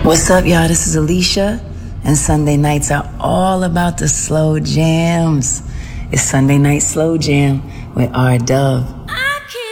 What's up, y'all? This is Alicia, and Sunday nights are all about the slow jams. It's Sunday Night Slow Jam with R Dove.